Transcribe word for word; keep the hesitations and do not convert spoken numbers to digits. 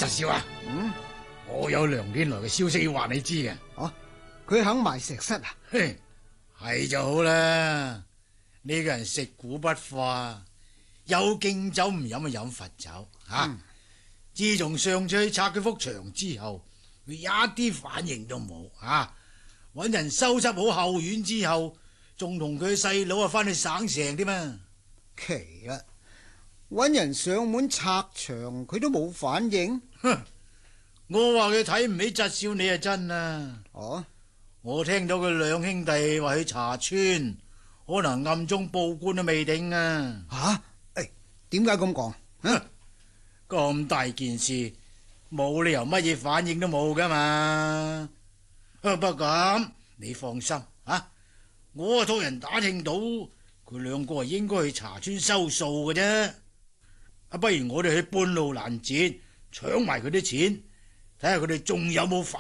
少啊， 嗯， 我有梁天來嘅消息要話你知嘅。 哦，佢肯賣石室啊？ 嘿，係就好啦。呢個人食古不化，有敬酒唔飲啊，飲罰酒吓。嗯、自從上次去拆佢幅牆之後，佢一啲反應都冇啊。搵人收拾好後院之後，仲同佢細佬啊翻去省城添嘛。 奇啦，搵人上門拆牆，佢都冇反應。 哼，我話佢睇唔起侄少你啊，真啊。 哦， 我聽到佢兩兄弟話去查村，可能暗中報官都未定啊。 吓、啊，誒，點解咁講？ 哼，咁大件事，冇理由乜嘢反應都冇噶嘛。不過咁，你放心啊，我託人打聽到佢兩個係應該去查村收數嘅啫。啊，不如我哋去半路攔截，搶埋佢啲錢，睇下佢哋仲有冇反